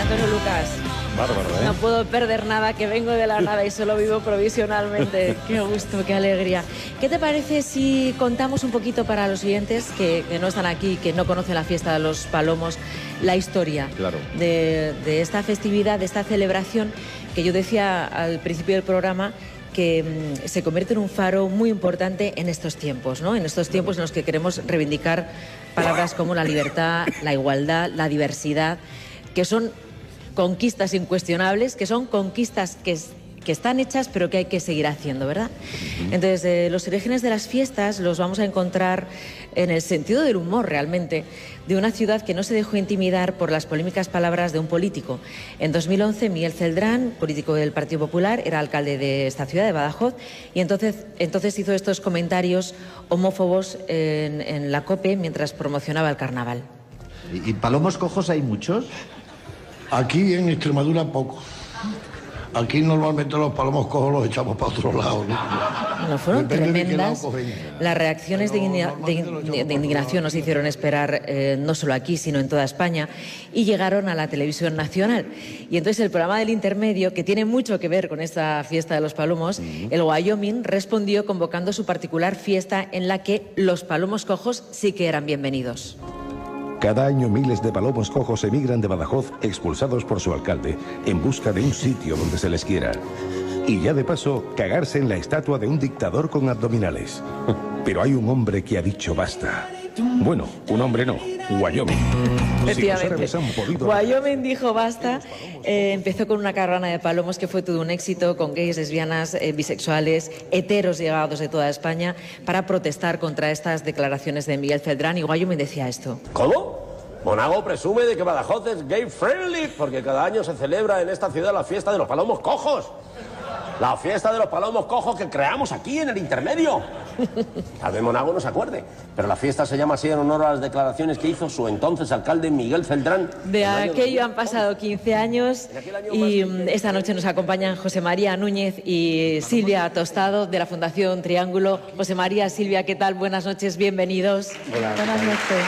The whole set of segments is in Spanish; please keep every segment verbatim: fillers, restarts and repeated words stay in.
Antonio Lucas. Bárbaro, ¿eh? No puedo perder nada, que vengo de la nada y solo vivo provisionalmente. Qué gusto, qué alegría. ¿Qué te parece si contamos un poquito para los oyentes que, que no están aquí, que no conocen la fiesta de los Palomos, la historia Claro. de, de esta festividad, de esta celebración, que yo decía al principio del programa, que mm, se convierte en un faro muy importante en estos tiempos, ¿no? En estos tiempos en los que queremos reivindicar palabras como la libertad, la igualdad, la diversidad, que son conquistas incuestionables, que son conquistas que, que están hechas pero que hay que seguir haciendo, ¿verdad? Entonces, eh, los orígenes de las fiestas los vamos a encontrar en el sentido del humor, realmente, de una ciudad que no se dejó intimidar por las polémicas palabras de un político. En dos mil once, Miguel Celdrán, político del Partido Popular, era alcalde de esta ciudad, de Badajoz, y entonces, entonces hizo estos comentarios homófobos en, en la COPE mientras promocionaba el carnaval. ¿Y, y palomos cojos hay muchos? Aquí en Extremadura poco. Aquí normalmente los palomos cojos los echamos para otro lado, ¿no? Bueno, fueron Depende de qué lado tremendas. cogen. Las reacciones de, Pero indigna- normalmente de- lo de- echamos de por indignación otro nos lado. hicieron esperar eh, no solo aquí, sino en toda España, y llegaron a la televisión nacional. Y entonces el programa del intermedio, que tiene mucho que ver con esta fiesta de los palomos, el Wyoming respondió convocando su particular fiesta en la que los palomos cojos sí que eran bienvenidos. Cada año miles de palomos cojos emigran de Badajoz expulsados por su alcalde en busca de un sitio donde se les quiera. Y ya de paso, cagarse en la estatua de un dictador con abdominales. Pero hay un hombre que ha dicho basta. Bueno, un hombre no, Wyoming. Si los árabes han podido... Wyoming dijo basta, eh, empezó con una caravana de palomos que fue todo un éxito, con gays, lesbianas, eh, bisexuales, heteros llegados de toda España, para protestar contra estas declaraciones de Miguel Celdrán, y Wyoming decía esto. ¿Cómo? Monago presume de que Badajoz es gay friendly porque cada año se celebra en esta ciudad la fiesta de los palomos cojos. La fiesta de los palomos cojos que creamos aquí en el intermedio. Tal vez Monago no se acuerde, pero la fiesta se llama así en honor a las declaraciones que hizo su entonces alcalde Miguel Celdrán. De aquello han pasado quince años y mm, esta noche nos acompañan José María Núñez y Silvia Tostado de la Fundación Triángulo. José María, Silvia, ¿qué tal? Buenas noches, bienvenidos. Hola. Buenas noches.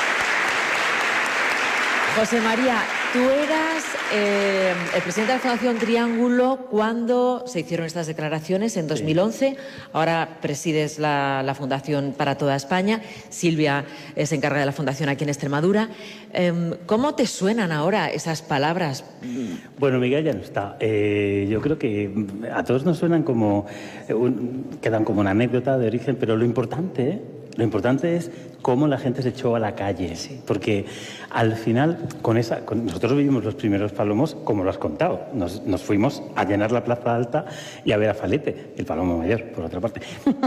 José María, tú eras eh, el presidente de la Fundación Triángulo cuando se hicieron estas declaraciones en dos mil once. Ahora presides la, la Fundación para toda España. Silvia eh, se encarga de la Fundación aquí en Extremadura. Eh, ¿Cómo te suenan ahora esas palabras? Bueno, Miguel ya no está. Eh, yo creo que a todos nos suenan como, eh, un, quedan como una anécdota de origen, pero lo importante, ¿eh? Lo importante es cómo la gente se echó a la calle, sí. Porque al final, con esa, con, nosotros vivimos los primeros palomos como lo has contado. Nos, nos fuimos a llenar la Plaza Alta y a ver a Falete, el palomo mayor, por otra parte.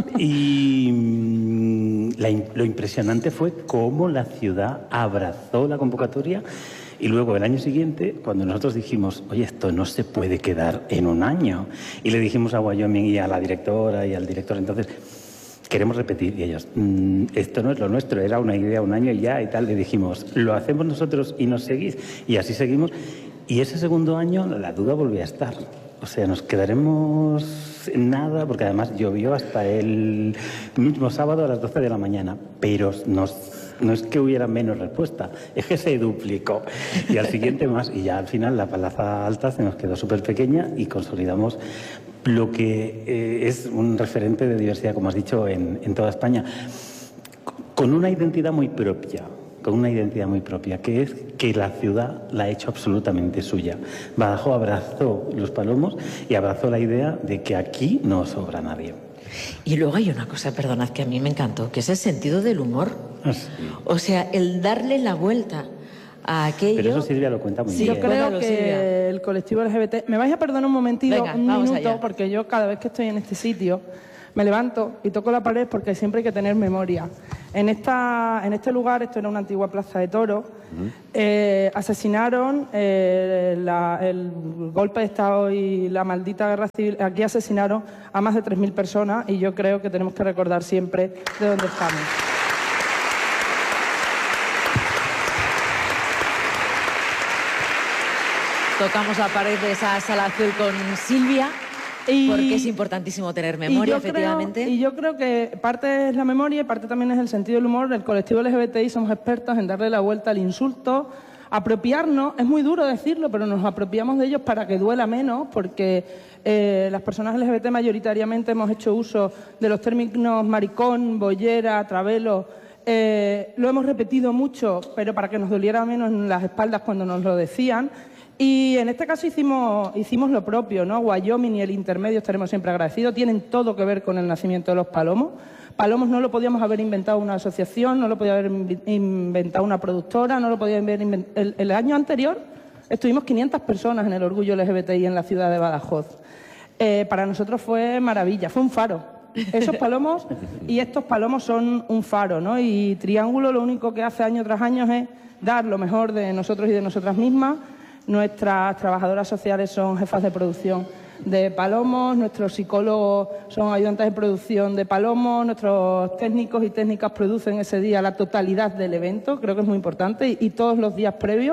Y mmm, la, lo impresionante fue cómo la ciudad abrazó la convocatoria. Y luego, el año siguiente, cuando nosotros dijimos, oye, esto no se puede quedar en un año, y le dijimos a Wyoming y a la directora y al director, entonces, queremos repetir. Y ellos, mmm, esto no es lo nuestro, era una idea un año y ya y tal. Le dijimos, lo hacemos nosotros y nos seguís. Y así seguimos. Y ese segundo año la duda volvió a estar. O sea, nos quedaremos en nada, porque además llovió hasta el mismo sábado a las doce de la mañana. Pero nos... no es que hubiera menos respuesta, es que se duplicó. Y al siguiente más. Y ya al final la Plaza Alta se nos quedó súper pequeña y consolidamos lo que eh, es un referente de diversidad, como has dicho, en, en toda España, con una identidad muy propia, con una identidad muy propia, que es que la ciudad la ha hecho absolutamente suya. Badajoz abrazó los palomos y abrazó la idea de que aquí no sobra nadie. Y luego hay una cosa, perdonad, que a mí me encantó, que es el sentido del humor. Sí. O sea, el darle la vuelta a aquello... Pero eso Silvia lo cuenta muy Sí, bien. Yo creo Cuéntalo, que Silvia. el colectivo L G B T... Me vais a perdonar un momentito, Venga, un vamos minuto, allá. porque yo cada vez que estoy en este sitio me levanto y toco la pared porque siempre hay que tener memoria. En, esta, en este lugar, esto era una antigua plaza de toros, uh-huh. eh, asesinaron eh, la, el golpe de Estado y la maldita guerra civil. Aquí asesinaron a más de tres mil personas y yo creo que tenemos que recordar siempre de dónde estamos. Tocamos la pared de esa sala azul con Silvia. Y, porque es importantísimo tener memoria, y efectivamente. Creo, y yo creo que parte es la memoria y parte también es el sentido del humor. El colectivo L G B T I somos expertos en darle la vuelta al insulto, Apropiarnos, es muy duro decirlo, pero nos apropiamos de ellos para que duela menos, porque eh, las personas L G B T mayoritariamente hemos hecho uso de los términos maricón, bollera, travelo. Eh, lo hemos repetido mucho, pero para que nos doliera menos en las espaldas cuando nos lo decían. Y en este caso hicimos, hicimos lo propio, ¿no? Wyoming y el intermedio estaremos siempre agradecidos. Tienen todo que ver con el nacimiento de los palomos. Palomos no lo podíamos haber inventado una asociación, no lo podía haber inventado una productora, no lo podía haber inventado... El, el año anterior estuvimos quinientas personas en el Orgullo L G B T I en la ciudad de Badajoz. Eh, para nosotros fue maravilla, fue un faro. Esos palomos y estos palomos son un faro, ¿no? Y Triángulo lo único que hace año tras año es dar lo mejor de nosotros y de nosotras mismas. Nuestras trabajadoras sociales son jefas de producción de palomos, nuestros psicólogos son ayudantes de producción de palomos, nuestros técnicos y técnicas producen ese día la totalidad del evento, creo que es muy importante, y, y todos los días previos,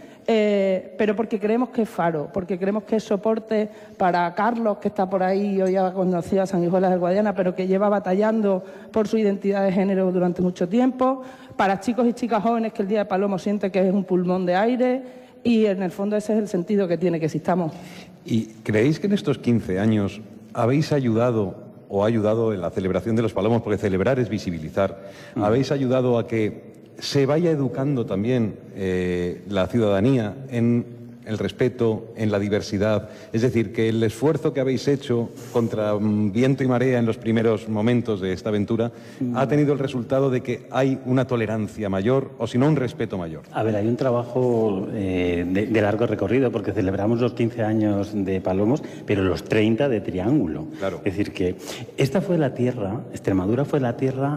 eh, pero porque creemos que es faro, porque creemos que es soporte para Carlos, que está por ahí, yo ya conocía a Sanguijuelas del Guadiana, pero que lleva batallando por su identidad de género durante mucho tiempo, para chicos y chicas jóvenes que el Día de Palomo siente que es un pulmón de aire, y en el fondo ese es el sentido que tiene que existamos. ¿Y creéis que en estos quince años habéis ayudado o ha ayudado en la celebración de los palomos, porque celebrar es visibilizar, mm. habéis ayudado a que se vaya educando también eh, la ciudadanía en el respeto, en la diversidad? Es decir, que el esfuerzo que habéis hecho contra viento y marea en los primeros momentos de esta aventura mm. ha tenido el resultado de que hay una tolerancia mayor, o si no, un respeto mayor. A ver, hay un trabajo eh, de, de largo recorrido, porque celebramos los quince años de Palomos, pero los treinta de Triángulo. Claro. Es decir, que esta fue la tierra, Extremadura fue la tierra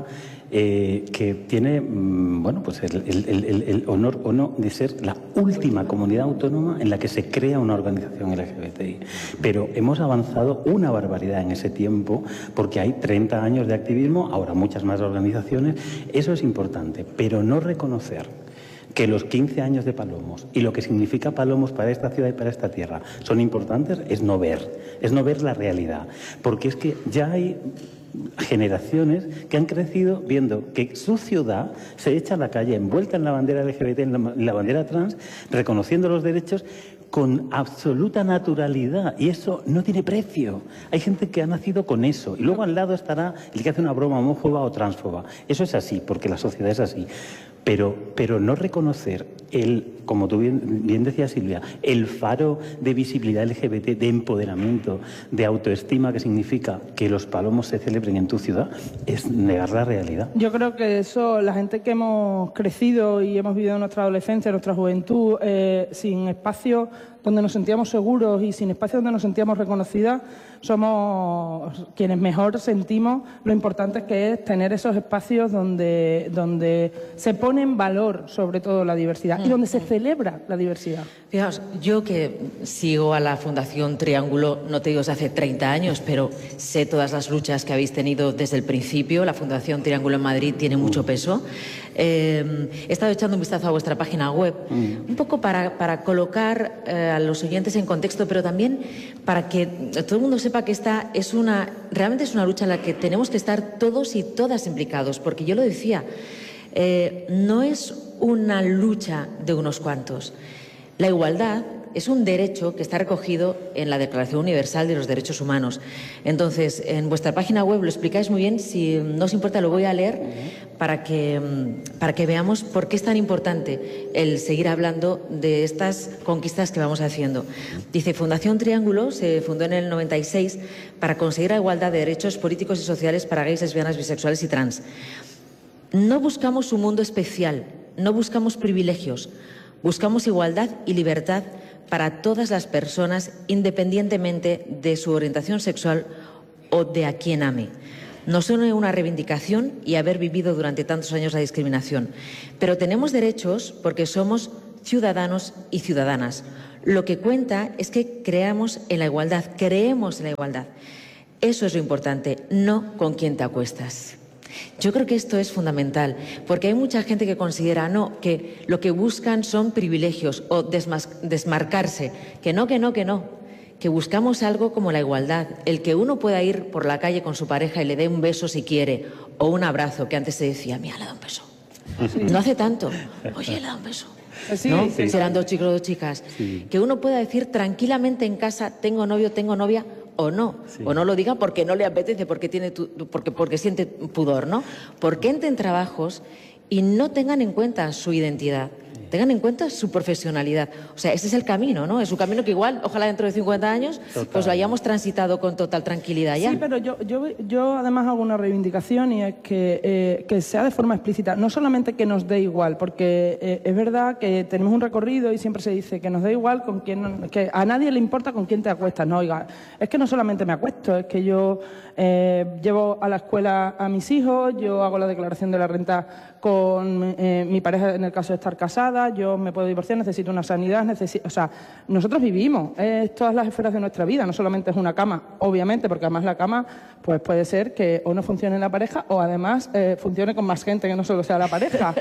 Eh, que tiene mmm, bueno, pues el, el, el, el honor o no de ser la última comunidad autónoma en la que se crea una organización L G B T I. Pero hemos avanzado una barbaridad en ese tiempo, porque hay treinta años de activismo, ahora muchas más organizaciones. Eso es importante, pero no reconocer que los quince años de Palomos y lo que significa Palomos para esta ciudad y para esta tierra son importantes, es no ver, es no ver la realidad. Porque es que ya hay generaciones que han crecido viendo que su ciudad se echa a la calle envuelta en la bandera L G B T, en la, en la bandera trans, reconociendo los derechos con absoluta naturalidad, y eso no tiene precio. Hay gente que ha nacido con eso, y luego al lado estará el que hace una broma homófoba o transfoba. Eso es así, porque la sociedad es así. Pero, pero no reconocer el, como tú bien, bien decías, Silvia, el faro de visibilidad L G B T, de empoderamiento, de autoestima que significa que los palomos se celebren en tu ciudad, es negar la realidad. Yo creo que eso, la gente que hemos crecido y hemos vivido nuestra adolescencia, nuestra juventud, eh, sin espacio donde nos sentíamos seguros y sin espacio donde nos sentíamos reconocidas, somos quienes mejor sentimos lo importante que es tener esos espacios donde, donde se pone en valor sobre todo la diversidad y donde se celebra la diversidad. Fijaos, yo que sigo a la Fundación Triángulo, no te digo desde hace treinta años, pero sé todas las luchas que habéis tenido desde el principio. La Fundación Triángulo en Madrid tiene mucho peso. Eh, he estado echando un vistazo a vuestra página web, mm. un poco para, para colocar eh, a los oyentes en contexto, pero también para que todo el mundo sepa que esta es una, realmente es una lucha en la que tenemos que estar todos y todas implicados, porque yo lo decía, eh, no es una lucha de unos cuantos. La igualdad es un derecho que está recogido en la Declaración Universal de los Derechos Humanos. Entonces, en vuestra página web lo explicáis muy bien. Si no os importa, lo voy a leer para que, para que veamos por qué es tan importante el seguir hablando de estas conquistas que vamos haciendo. Dice, Fundación Triángulo se fundó en el noventa y seis para conseguir la igualdad de derechos políticos y sociales para gays, lesbianas, bisexuales y trans. No buscamos un mundo especial, no buscamos privilegios, buscamos igualdad y libertad para todas las personas, independientemente de su orientación sexual o de a quien ame. Nos une una reivindicación y haber vivido durante tantos años la discriminación. Pero tenemos derechos porque somos ciudadanos y ciudadanas. Lo que cuenta es que creamos en la igualdad, creemos en la igualdad. Eso es lo importante, no con quién te acuestas. Yo creo que esto es fundamental, porque hay mucha gente que considera no, que lo que buscan son privilegios o desmarcarse, que no, que no, que no, que buscamos algo como la igualdad, el que uno pueda ir por la calle con su pareja y le dé un beso si quiere, o un abrazo, que antes se decía, mira, le da un beso. Sí. No hace tanto, oye, le da un beso. Sí, ¿no? sí. Serán dos chicos o dos chicas. Sí. Que uno pueda decir tranquilamente en casa, tengo novio, tengo novia, o no. Sí. O no lo diga porque no le apetece, porque, tiene tu- porque, porque siente pudor, ¿no? Porque entren trabajos y no tengan en cuenta su identidad. Tengan en cuenta su profesionalidad. O sea, ese es el camino, ¿no? Es un camino que igual, ojalá dentro de cincuenta años, Total. pues lo hayamos transitado con total tranquilidad ya. Sí, pero yo, yo, yo además hago una reivindicación y es que, eh, que sea de forma explícita. No solamente que nos dé igual, porque eh, es verdad que tenemos un recorrido y siempre se dice que nos da igual con quién, que a nadie le importa con quién te acuestas. No, oiga, es que no solamente me acuesto, es que yo eh, llevo a la escuela a mis hijos, yo hago la declaración de la renta con eh, mi pareja en el caso de estar casada, yo me puedo divorciar, necesito una sanidad, necesito, o sea, nosotros vivimos eh, todas las esferas de nuestra vida, no solamente es una cama, obviamente, porque además la cama pues puede ser que o no funcione en la pareja o además eh, funcione con más gente que no solo sea la pareja.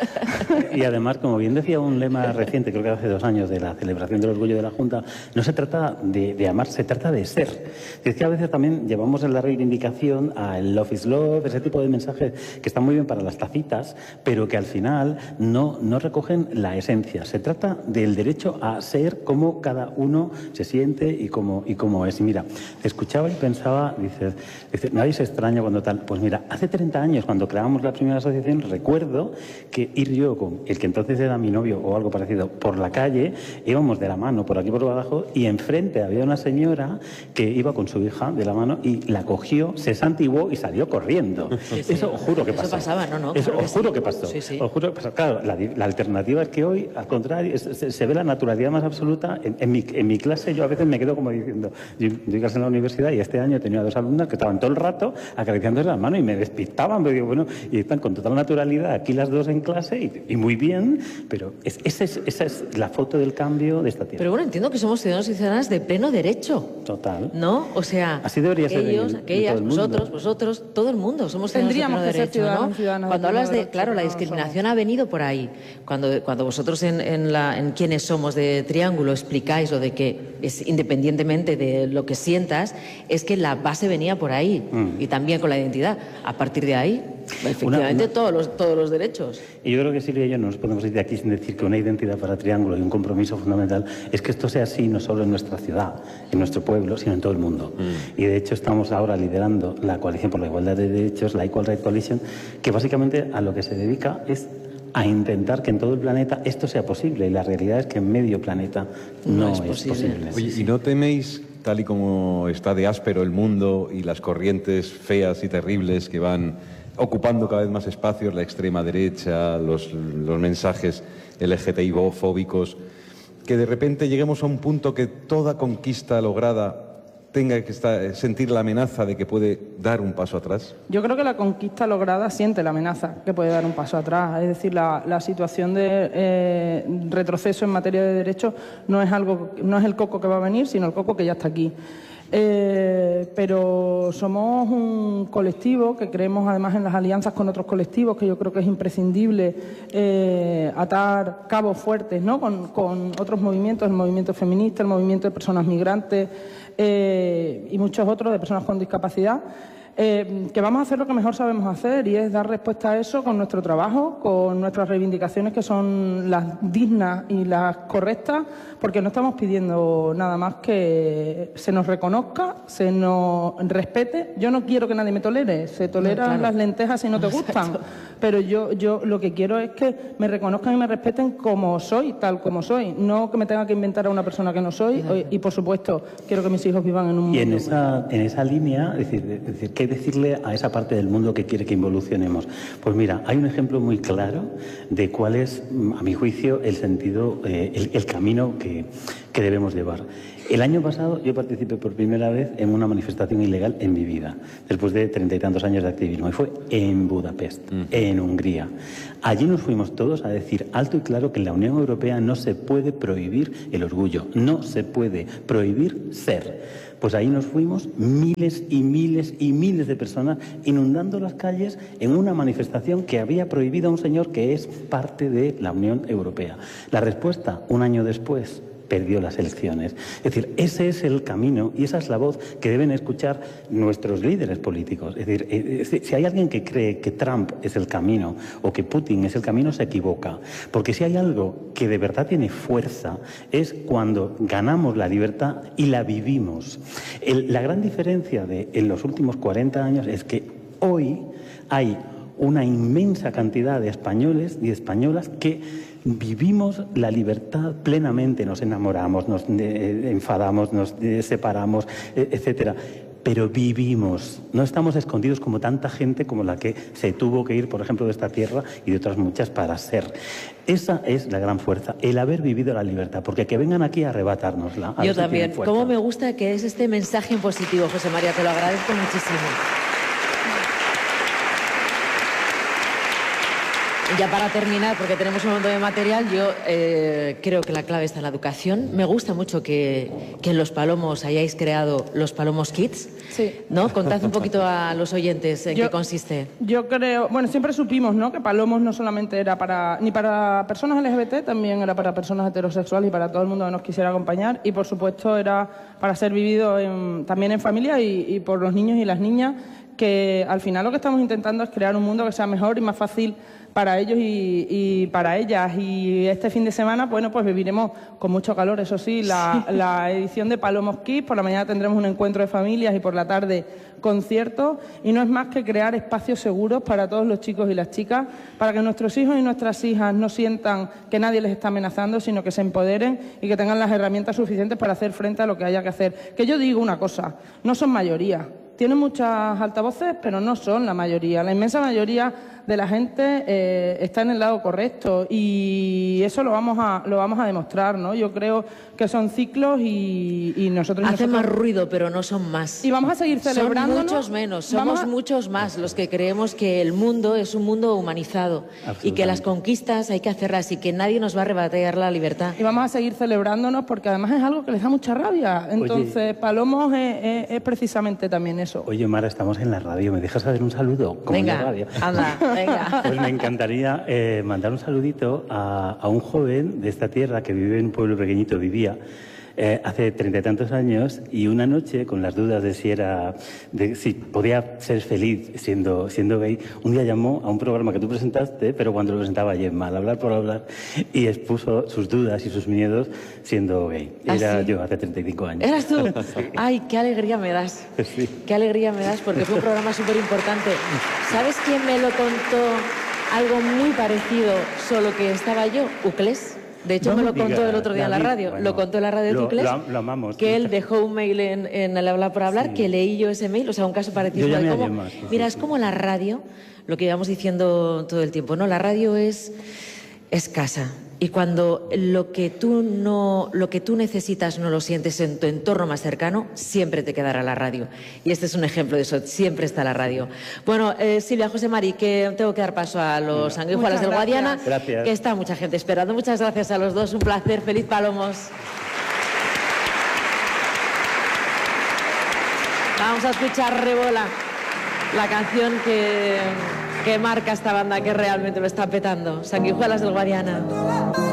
Y además, como bien decía un lema reciente, creo que hace dos años, de la celebración del orgullo de la Junta, no se trata de, de amar, se trata de ser. Es que a veces también llevamos en la reivindicación al love is love, ese tipo de mensajes que están muy bien para las tacitas, pero que al final no, no recogen la esencia. Se trata del derecho a ser como cada uno se siente y como, y como es. Y mira, te escuchaba y pensaba, dices, dices, nadie se extraña cuando tal. Pues mira, hace treinta años, cuando creamos la primera asociación, recuerdo que ir yo con el que entonces era mi novio o algo parecido por la calle, íbamos de la mano por aquí por Badajoz y enfrente había una señora que iba con su hija de la mano y la cogió, se santiguó y salió corriendo. Sí, sí. Eso os juro que Eso pasó. pasaba, no, no, Eso claro que os juro sí. que pasó. Sí, sí. Os juro que pasó. Claro, la, la alternativa es que hoy, al contrario, es- se, se ve la naturalidad más absoluta. En, en mi, en mi clase yo a veces me quedo como diciendo, yo, yo doy clase en la universidad y este año he tenido a dos alumnas que estaban todo el rato acariciándose la mano y me despistaban, me digo, bueno, y están con total naturalidad aquí las dos en clase y, y muy bien, pero es, esa, es, esa es la foto del cambio de esta tierra. Pero bueno, entiendo que somos ciudadanos y ciudadanas de pleno derecho. Total. ¿No? O sea, Así debería ser ellos, en- en aquellas, todo el mundo. vosotros, vosotros, todo el mundo somos ciudadanos Tendríamos de que pleno ser derecho, ciudadanos y ¿no? ciudadanas de Cuando pleno hablas de, derecho, claro, la pero no lo discriminación ha venido por ahí. Cuando, cuando vosotros en, en, la, en Quiénes Somos de Triángulo explicáis lo de que es independientemente de lo que sientas, es que la base venía por ahí Mm. y también con la identidad. A partir de ahí, efectivamente, una- todos los todos los derechos. Y yo creo que Silvia y yo no nos podemos ir de aquí sin decir que una identidad para Triángulo y un compromiso fundamental es que esto sea así no solo en nuestra ciudad, en nuestro pueblo, sino en todo el mundo. Mm. Y de hecho estamos ahora liderando la Coalición por la Igualdad de Derechos, la Equal Rights Coalition, que básicamente a lo que se dedica es a intentar que en todo el planeta esto sea posible. Y la realidad es que en medio planeta no, No es es posible. posible. Oye, ¿y no teméis, tal y como está de áspero el mundo y las corrientes feas y terribles que van ocupando cada vez más espacios, la extrema derecha, los, los mensajes L G T B I fóbicos, que de repente lleguemos a un punto que toda conquista lograda tenga que estar, sentir la amenaza de que puede dar un paso atrás? Yo creo que la conquista lograda siente la amenaza que puede dar un paso atrás. Es decir, la, la situación de eh, retroceso en materia de derechos no es algo, no es el coco que va a venir, sino el coco que ya está aquí. Eh, pero somos un colectivo que creemos además en las alianzas con otros colectivos, que yo creo que es imprescindible eh, atar cabos fuertes, ¿no? con, con otros movimientos, el movimiento feminista, el movimiento de personas migrantes eh, y muchos otros de personas con discapacidad. Eh, que vamos a hacer lo que mejor sabemos hacer y es dar respuesta a eso con nuestro trabajo, con nuestras reivindicaciones que son las dignas y las correctas, porque no estamos pidiendo nada más que se nos reconozca, se nos respete. Yo no quiero que nadie me tolere, se toleran No, claro. las lentejas si no te gustan, pero yo, yo lo que quiero es que me reconozcan y me respeten como soy, tal como soy, no que me tenga que inventar a una persona que no soy y, por supuesto, quiero que mis hijos vivan en un mundo... Y en esa, en esa línea, es decir, es decir, ¿qué decirle a esa parte del mundo que quiere que involucionemos? Pues mira, hay un ejemplo muy claro de cuál es, a mi juicio, el sentido, eh, el, el camino que, que debemos llevar. El año pasado yo participé por primera vez en una manifestación ilegal en mi vida, después de treinta y tantos años de activismo, y fue en Budapest, uh-huh. en Hungría. Allí nos fuimos todos a decir alto y claro que en la Unión Europea no se puede prohibir el orgullo, no se puede prohibir ser. Pues ahí nos fuimos miles y miles y miles de personas inundando las calles en una manifestación que había prohibido a un señor que es parte de la Unión Europea. La respuesta, un año después, perdió las elecciones. Es decir, ese es el camino y esa es la voz que deben escuchar nuestros líderes políticos. Es decir, eh, si hay alguien que cree que Trump es el camino o que Putin es el camino, se equivoca. Porque si hay algo que de verdad tiene fuerza es cuando ganamos la libertad y la vivimos. El, la gran diferencia de en los últimos cuarenta años es que hoy hay una inmensa cantidad de españoles y españolas que vivimos la libertad plenamente, nos enamoramos, nos eh, enfadamos, nos eh, separamos, eh, etcétera. Pero vivimos, no estamos escondidos como tanta gente como la que se tuvo que ir, por ejemplo, de esta tierra y de otras muchas para ser. Esa es la gran fuerza, el haber vivido la libertad, porque que vengan aquí a arrebatárnosla. A Yo también. Cómo me gusta que es este mensaje en positivo, José María, te lo agradezco muchísimo. Ya para terminar, porque tenemos un montón de material, yo eh, creo que la clave está en la educación. Me gusta mucho que, que en Los Palomos hayáis creado los Palomos Kids. Sí. ¿No? Contad un poquito a los oyentes en yo, qué consiste. Yo creo, bueno, siempre supimos, ¿no?, que Palomos no solamente era para, ni para personas L G B T, también era para personas heterosexuales y para todo el mundo que nos quisiera acompañar. Y por supuesto era para ser vivido en, también en familia y, y por los niños y las niñas, que al final lo que estamos intentando es crear un mundo que sea mejor y más fácil para ellos y, y para ellas. Y este fin de semana, bueno, pues viviremos con mucho calor, eso sí, la, sí. la edición de Palomos Kids. Por la mañana tendremos un encuentro de familias y por la tarde conciertos. Y no es más que crear espacios seguros para todos los chicos y las chicas, para que nuestros hijos y nuestras hijas no sientan que nadie les está amenazando, sino que se empoderen y que tengan las herramientas suficientes para hacer frente a lo que haya que hacer. Que yo digo una cosa, no son mayoría. Tienen muchas altavoces, pero no son la mayoría. La inmensa mayoría de la gente eh, está en el lado correcto y eso lo vamos a lo vamos a demostrar, ¿no? Yo creo que son ciclos y, y nosotros... Hacen nosotros... más ruido, pero no son más. Y vamos a seguir celebrando. Son muchos menos, somos a... muchos más los que creemos que el mundo es un mundo humanizado y que las conquistas hay que hacerlas y que nadie nos va a arrebatar la libertad. Y vamos a seguir celebrándonos porque además es algo que les da mucha rabia. Entonces, Oye, Palomos es, es, es precisamente también eso. Oye, Mara, estamos en la radio. ¿Me dejas hacer un saludo? Como venga, en la radio. anda, venga. Pues me encantaría eh, mandar un saludito a, a un joven de esta tierra que vive en un pueblo pequeñito, vivía eh, hace treinta y tantos años, y una noche, con las dudas de si era, de si podía ser feliz siendo, siendo gay, un día llamó a un programa que tú presentaste, pero cuando lo presentaba Gemma, al hablar por hablar, y expuso sus dudas y sus miedos siendo gay. ¿Ah, Era sí? yo, hace treinta y cinco años. ¿Eras tú? Sí. Ay, qué alegría me das. Sí. Qué alegría me das, porque fue un programa súper importante. ¿Sabes quién me lo contó algo muy parecido, solo que estaba yo? Uclés. De hecho, no me lo diga, contó el otro día en la radio. Bueno, lo contó en la radio de Uclés. Lo, lo amamos. Que él dejó un mail en, en el Hablar por Hablar, sí. que leí yo ese mail, o sea, un caso parecido. Yo de cómo, más, sí, mira, sí, es sí. como la radio, lo que íbamos diciendo todo el tiempo, ¿no? La radio es escasa. Y cuando lo que tú no, lo que tú necesitas no lo sientes en tu entorno más cercano, siempre te quedará la radio. Y este es un ejemplo de eso, siempre está la radio. Bueno, eh, Silvia, José Mari, que tengo que dar paso a los sanguijuelas del Guadiana, gracias. Que está mucha gente esperando. Muchas gracias a los dos, un placer, feliz Palomos. Vamos a escuchar Rebola, la canción que... que marca esta banda que realmente lo está petando. Sanguijuelas del Guadiana.